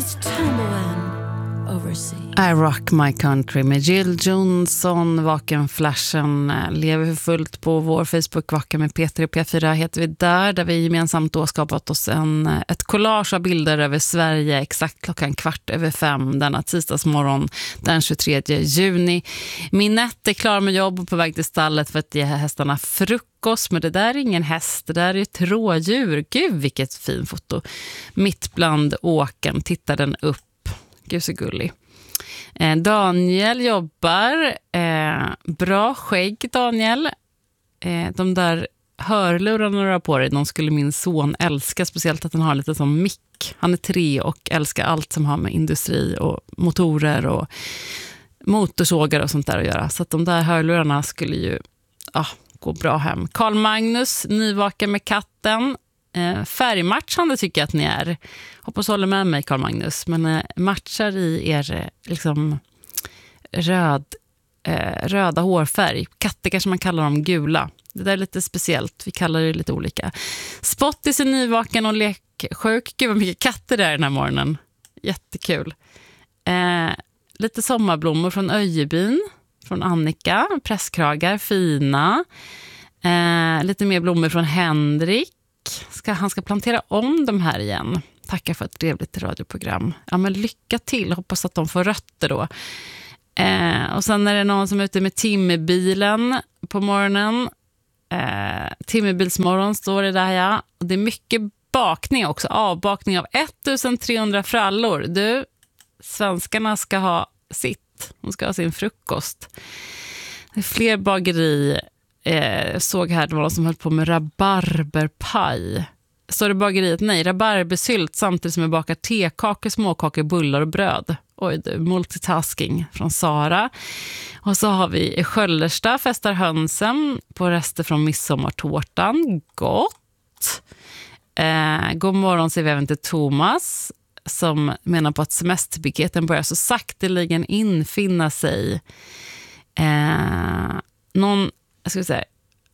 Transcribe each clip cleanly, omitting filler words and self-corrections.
goes tumbling overseas. I Rock My Country med Jill Johnson. Vaken Flashen lever för fullt på vår Facebook. Vaken med Peter och P4 heter vi där vi gemensamt då skapat oss ett collage av bilder över Sverige exakt 4:15 denna tisdagsmorgon den 23 juni. Minette är klar med jobb och på väg till stallet för att ge hästarna frukost. Men det där är ingen häst, det där är ett rådjur. Gud, vilket fin foto. Mitt bland åken, tittar den upp. Gud så gullig. Daniel jobbar. Bra skägg, Daniel. De där hörlurarna du har på dig, de skulle min son älska. Speciellt att han har lite som mick. Han är 3 och älskar allt som har med industri och motorer och motorsågar och sånt där att göra. Så att de där hörlurarna skulle ju gå bra hem. Carl Magnus, nyvaken med katten. Färgmatchande tycker jag att ni är. Hoppas håller med mig, Carl Magnus. Men matchar i er liksom röda hårfärg. Katter kanske man kallar dem gula. Det där är lite speciellt. Vi kallar det lite olika. Spottis är nyvaken och leksjuk. Gud vad mycket katter det är den här morgonen. Jättekul. Lite sommarblommor från Öjebyn. Från Annika. Presskragar, fina. Lite mer blommor från Henrik. Han ska plantera om de här igen. Tackar för ett trevligt radioprogram. Ja, men lycka till. Hoppas att de får rötter då. Och sen är det någon som är ute med timmerbilen på morgonen. Timmerbilsmorgon står det där, ja. Och det är mycket bakning också. Avbakning av 1300 frallor. Du, svenskarna ska ha sitt. De ska ha sin frukost. Det är fler bageri. Jag såg här, det var någon som höll på med rabarberpaj. Så det bageriet? Nej, rabarbersylt samtidigt som jag bakar tekakor, småkakor, bullar och bröd. Oj du, multitasking från Sara. Och så har vi i Sköllersta festar hönsen på rester från midsommartårtan. Gott! God morgon säger vi även till Thomas som menar på att semesterpiketen börjar så sakteligen infinna sig. Jag ska säga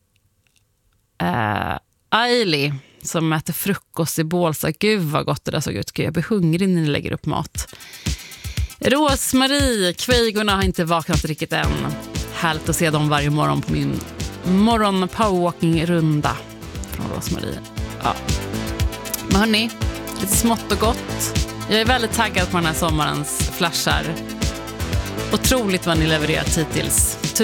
Ailey som äter frukost i Bålsa. Gud vad gott det där såg ut. Jag blir hungrig när ni lägger upp mat. Rosmarie, kvejgorna har inte vaknat riktigt än. Härligt att se dem varje morgon på min morgon powerwalking-runda från Rosmarie. Ja. Men hörni, lite smått och gott. Jag är väldigt taggad på den här sommarens flashar. Otroligt vad ni levererat hittills.